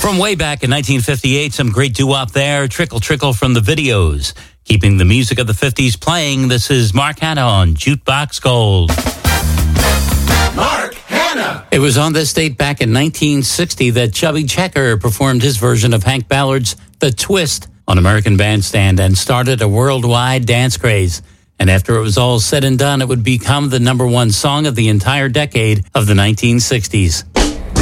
From way back in 1958, some great doo-wop there. Trickle, Trickle from the Videos. Keeping the music of the 50s playing, this is Mark Hanna on Jukebox Gold. Mark Hanna. It was on this date back in 1960 that Chubby Checker performed his version of Hank Ballard's The Twist on American Bandstand and started a worldwide dance craze. And after it was all said and done, it would become the #1 song of the entire decade of the 1960s.